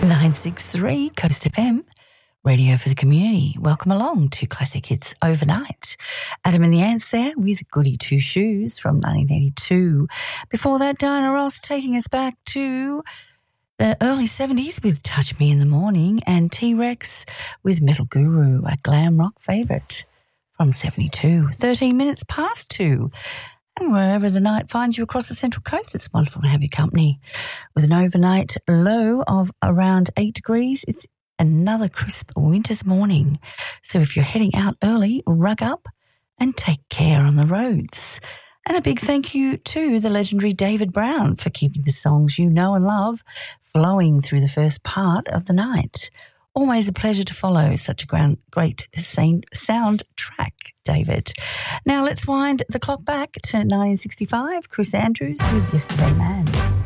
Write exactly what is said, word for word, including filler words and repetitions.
nine six three Coast F M, radio for the community. Welcome along to Classic Hits Overnight. Adam and the Ants there with Goody Two Shoes from nineteen eighty-two. Before that, Diana Ross taking us back to the early seventies with Touch Me in the Morning, and T-Rex with Metal Guru, a glam rock favourite from seventy-two. thirteen minutes past two. And wherever the night finds you across the Central Coast, it's wonderful to have your company. With an overnight low of around eight degrees, it's another crisp winter's morning. So if you're heading out early, rug up and take care on the roads. And a big thank you to the legendary David Brown for keeping the songs you know and love flowing through the first part of the night. Always a pleasure to follow such a grand, great sound track, David. Now let's wind the clock back to nineteen sixty-five. Chris Andrews with Yesterday Man.